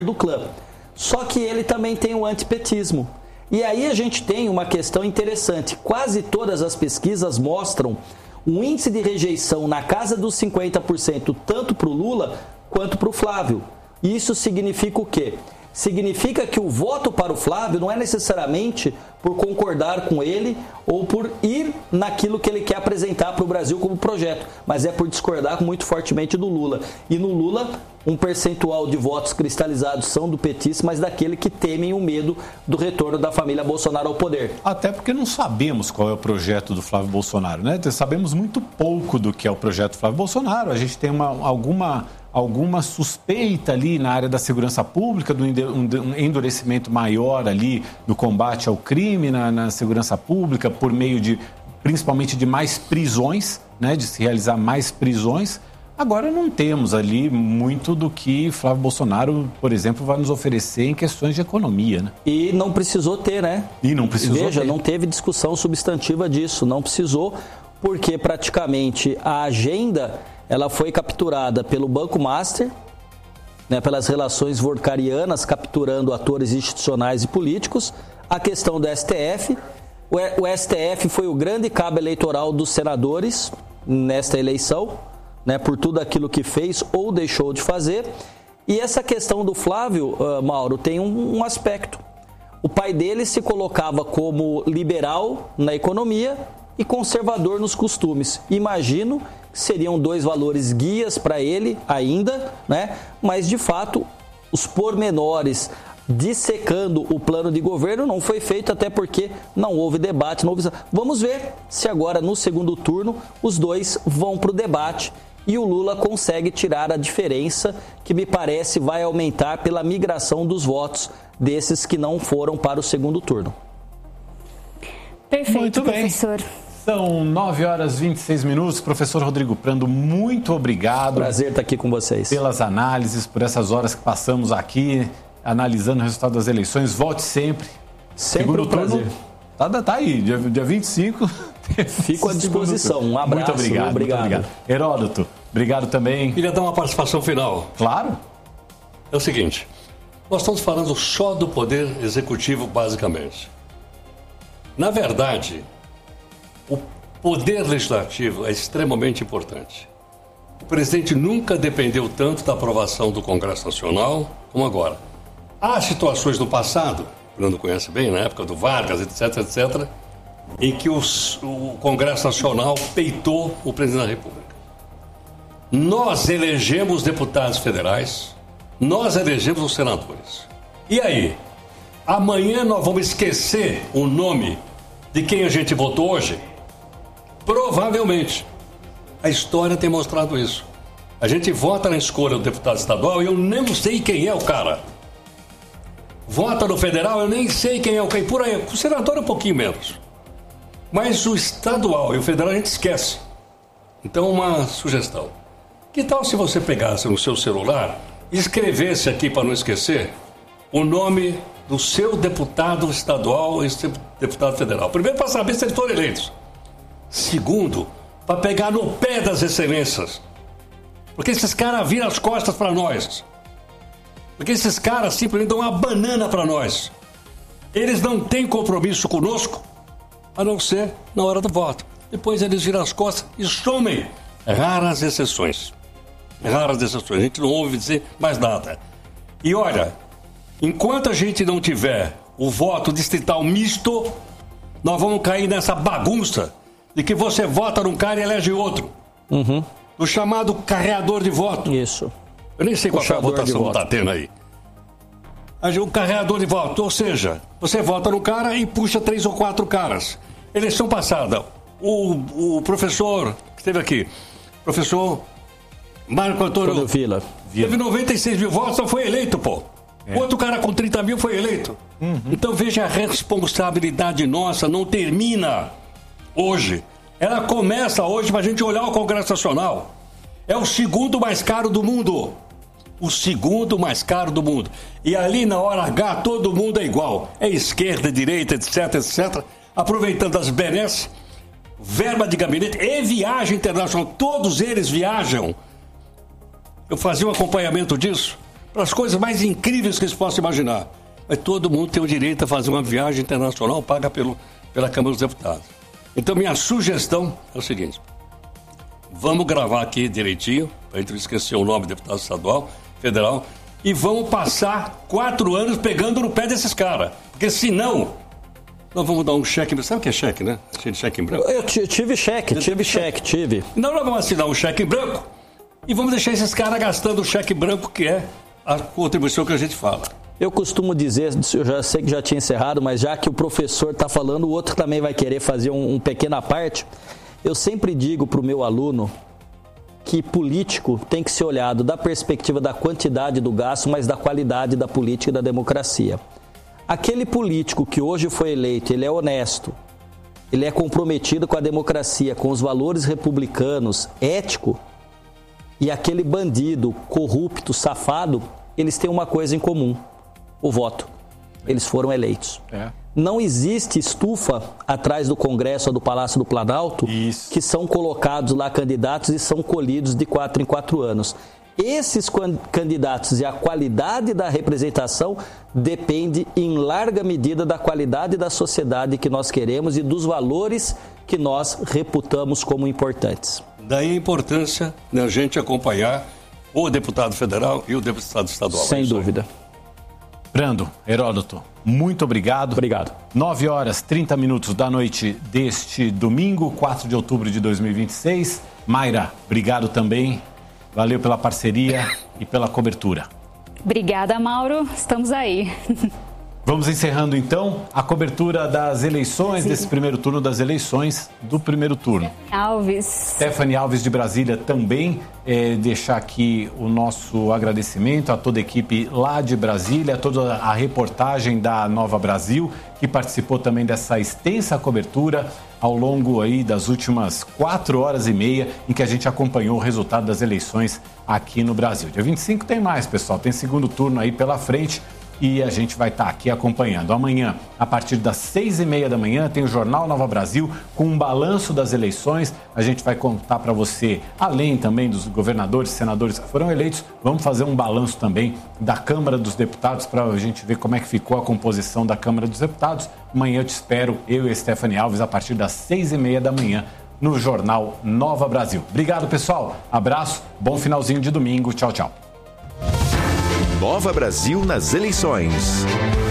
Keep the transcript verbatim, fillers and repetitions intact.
do clã. Só que ele também tem o antipetismo. E aí a gente tem uma questão interessante. Quase todas as pesquisas mostram um índice de rejeição na casa dos cinquenta por cento, tanto para o Lula quanto para o Flávio. Isso significa o quê? Significa que o voto para o Flávio não é necessariamente por concordar com ele ou por ir naquilo que ele quer apresentar para o Brasil como projeto, mas é por discordar muito fortemente do Lula. E no Lula, um percentual de votos cristalizados são do petista, mas daquele que temem o medo do retorno da família Bolsonaro ao poder. Até porque não sabemos qual é o projeto do Flávio Bolsonaro, né? Sabemos muito pouco do que é o projeto do Flávio Bolsonaro. A gente tem uma, alguma... alguma suspeita ali na área da segurança pública, do um endurecimento maior ali do combate ao crime na, na segurança pública, por meio de, principalmente de mais prisões, né, de se realizar mais prisões. Agora não temos ali muito do que Flávio Bolsonaro, por exemplo, vai nos oferecer em questões de economia, né? E não precisou ter, né? E não precisou Veja, ter. não teve discussão substantiva disso, não precisou, porque praticamente a agenda... ela foi capturada pelo Banco Master, né, pelas relações vorkarianas, capturando atores institucionais e políticos, a questão do S T F. O S T F foi o grande cabo eleitoral dos senadores nesta eleição, né, por tudo aquilo que fez ou deixou de fazer. E essa questão do Flávio, uh, Mauro, tem um, um aspecto. O pai dele se colocava como liberal na economia e conservador nos costumes. Imagino que seriam dois valores guias para ele ainda, né? Mas de fato os pormenores dissecando o plano de governo não foi feito, até porque não houve debate, não houve... Vamos ver se agora no segundo turno os dois vão para o debate e o Lula consegue tirar a diferença que me parece vai aumentar pela migração dos votos desses que não foram para o segundo turno. Perfeito, muito bem. professor. São nove horas e vinte e seis minutos. Professor Rodrigo Prando, muito obrigado. Prazer estar aqui com vocês. Pelas análises, por essas horas que passamos aqui, analisando o resultado das eleições. Volte sempre. Sempre Segundo um prazer. turno, tá, tá aí, dia, dia vinte e cinco. Fico à disposição. Um abraço. Muito obrigado, obrigado. Muito obrigado. Heródoto, obrigado também. Queria dar uma participação final. Claro. É o seguinte, nós estamos falando só do poder executivo, basicamente. Na verdade... o poder legislativo é extremamente importante. O presidente nunca dependeu tanto da aprovação do Congresso Nacional como agora. Há situações no passado, o Fernando conhece bem, na época do Vargas, etc, etcétera, em que os, o Congresso Nacional peitou o presidente da República. Nós elegemos deputados federais, nós elegemos os senadores. E aí? Amanhã nós vamos esquecer o nome de quem a gente votou hoje? Provavelmente. A história tem mostrado isso. A gente vota na escolha do deputado estadual e eu nem sei quem é o cara. Vota no federal, eu nem sei quem é o cara. Por aí, o senador é um pouquinho menos. Mas o estadual e o federal a gente esquece. Então, uma sugestão. Que tal se você pegasse no seu celular e escrevesse aqui, para não esquecer, o nome do seu deputado estadual e seu deputado federal? Primeiro, para saber se eles foram eleitos. Segundo, para pegar no pé das excelências. Porque esses caras viram as costas para nós. Porque esses caras simplesmente dão uma banana para nós. Eles não têm compromisso conosco, a não ser na hora do voto. Depois eles viram as costas e somem. Raras exceções. Raras exceções. A gente não ouve dizer mais nada. E olha, enquanto a gente não tiver o voto distrital misto, nós vamos cair nessa bagunça de que você vota num cara e elege outro. Uhum. O chamado carreador de voto. Isso. Eu nem sei qual é a votação que está voto. tendo aí. O carreador de voto, ou seja, você vota no cara e puxa três ou quatro caras. Eleição passada, o, o professor que esteve aqui, professor Marco Antônio Vila. Teve noventa e seis mil votos, só foi eleito, pô. É. Outro cara com trinta mil foi eleito. Uhum. Então veja, a responsabilidade nossa não termina hoje. Ela começa hoje para a gente olhar o Congresso Nacional. É o segundo mais caro do mundo. O segundo mais caro do mundo. E ali na hora H todo mundo é igual. É esquerda, direita, etc, etcétera. Aproveitando as benesses, verba de gabinete e viagem internacional. Todos eles viajam. Eu fazia um acompanhamento disso. para as coisas mais incríveis que se possa imaginar. Mas todo mundo tem o direito a fazer uma viagem internacional paga pelo, pela Câmara dos Deputados. Então, minha sugestão é o seguinte: vamos gravar aqui direitinho, para a gente não esquecer o nome do deputado estadual, federal, e vamos passar quatro anos pegando no pé desses caras. Porque senão, nós vamos dar um cheque. Sabe o que é cheque, né? Cheio de cheque em branco. Eu tive cheque, tive cheque, tive. Então nós vamos assinar um cheque em branco e vamos deixar esses caras gastando o cheque branco, que é a contribuição que a gente fala. Eu costumo dizer, eu já sei que já tinha encerrado, mas já que o professor está falando, o outro também vai querer fazer um, um pequena parte. Eu sempre digo para o meu aluno que político tem que ser olhado da perspectiva da quantidade do gasto, mas da qualidade da política e da democracia. Aquele político que hoje foi eleito, ele é honesto, ele é comprometido com a democracia, com os valores republicanos, ético, e aquele bandido, corrupto, safado, eles têm uma coisa em comum: o voto. Eles foram eleitos. É. Não existe estufa atrás do Congresso ou do Palácio do Planalto Isso. que são colocados lá candidatos e são colhidos de quatro em quatro anos. Esses candidatos e a qualidade da representação depende em larga medida da qualidade da sociedade que nós queremos e dos valores que nós reputamos como importantes. Daí a importância da gente acompanhar o deputado federal e o deputado estadual. Sem dúvida. Brando, Heródoto, muito obrigado. Obrigado. nove horas, trinta minutos da noite deste domingo, quatro de outubro de dois mil e vinte e seis. Mayra, obrigado também. Valeu pela parceria e pela cobertura. Obrigada, Mauro. Estamos aí. Vamos encerrando, então, a cobertura das eleições, Sim. desse primeiro turno das eleições do primeiro turno. Alves. Stephanie Alves de Brasília também. É, deixar aqui o nosso agradecimento a toda a equipe lá de Brasília, a toda a reportagem da Nova Brasil, que participou também dessa extensa cobertura ao longo aí das últimas quatro horas e meia em que a gente acompanhou o resultado das eleições aqui no Brasil. Dia vinte e cinco tem mais, pessoal, tem segundo turno aí pela frente. E a gente vai estar aqui acompanhando. Amanhã, a partir das seis e meia da manhã, tem o Jornal Nova Brasil com um balanço das eleições. A gente vai contar para você, além também dos governadores e senadores que foram eleitos, vamos fazer um balanço também da Câmara dos Deputados para a gente ver como é que ficou a composição da Câmara dos Deputados. Amanhã eu te espero, eu e a Stephanie Alves, a partir das seis e meia da manhã, no Jornal Nova Brasil. Obrigado, pessoal. Abraço, bom finalzinho de domingo. Tchau, tchau. Nova Brasil nas eleições.